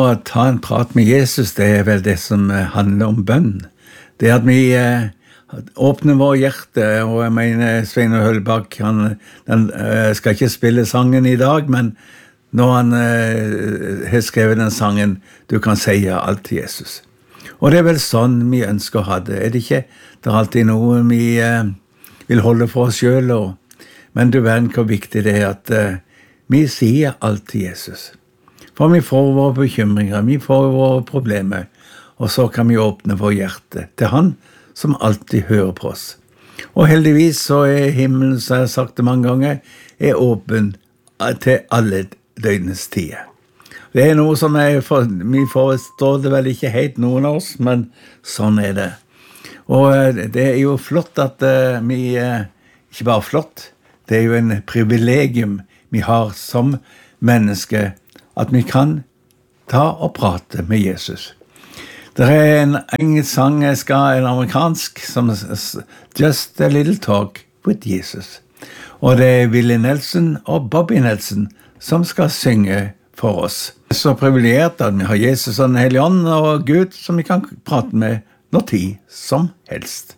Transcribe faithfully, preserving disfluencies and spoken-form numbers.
ta en prat med Jesus, det er vel det som handler om bønn. Det at vi eh, åpner vår hjerte, og jeg mener Svein Hølbakk, han, han eh, skal ikke spille sangen i dag, men når han eh, har skrevet den sangen, du kan si alt til Jesus. Og det er vel sånn vi ønsker å ha det, er det ikke? Det er alltid noe vi eh, vil holde for oss selv, og, men du vet hvor viktig det er at eh, vi sier alt til Jesus. For vi får våre bekymringer, vi får våre problemer, og så kan vi åpne vår hjerte til han som alltid hører på oss. Og heldigvis så er himmelen, som jeg har sagt det mange ganger, er åpen til alle døgnets tider. Det er noe som er, for, vi forstår det vel ikke helt noen av oss, men sånn er det. Og det er jo flott at uh, vi, uh, ikke bare flott, det er jo en privilegium vi har som menneske, at vi kan ta og prate med Jesus. Det er en engelsk sang, jeg skal, en amerikansk, som Just a Little Talk with Jesus. Og det er Willie Nelson og Bobby Nelson som skal synge for oss. Så privilegert at vi har Jesus og den hellige ånd og Gud som vi kan prate med når tid som helst.